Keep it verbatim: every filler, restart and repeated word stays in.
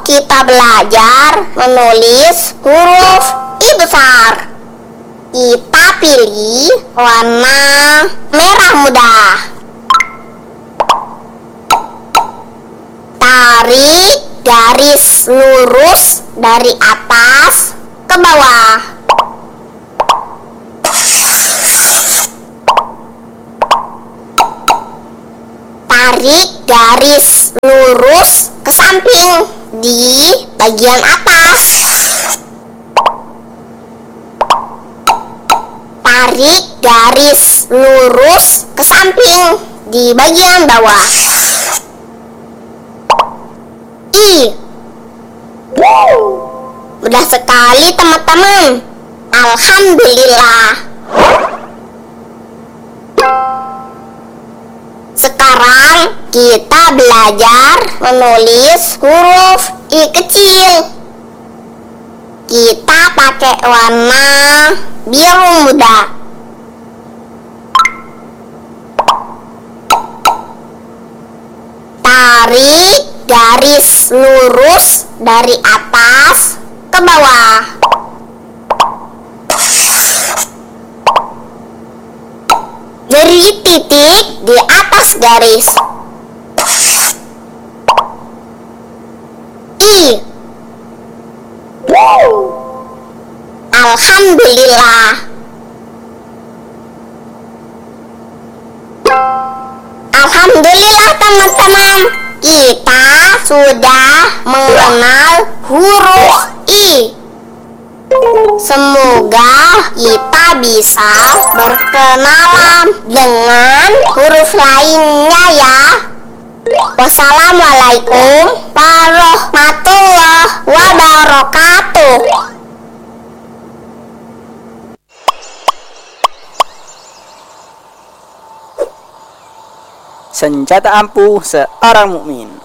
kita belajar menulis huruf I besar. Kita pilih warna merah muda. Tarik garis lurus dari atas ke bawah. Tarik garis lurus ke samping di bagian atas. Tarik garis lurus ke samping di bagian bawah. I. Mudah sekali teman-teman. Alhamdulillah. Sekarang kita belajar menulis huruf I kecil. Kita pakai warna biru muda. Tarik garis lurus dari atas ke bawah. Beri titik di atas garis. I. Alhamdulillah. Alhamdulillah teman-teman, kita sudah mengenal huruf I. Semoga kita bisa berkenalan dengan huruf lainnya ya. Wassalamualaikum warahmatullahi wabarakatuh. Senjata ampuh seorang mukmin.